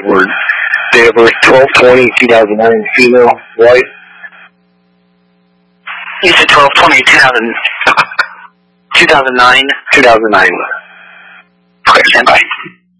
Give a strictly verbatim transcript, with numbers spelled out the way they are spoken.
Word. Date of birth twelve twenty two thousand nine, female, white. You said twelve twenty two thousand, two thousand nine? two thousand nine. Okay, stand by.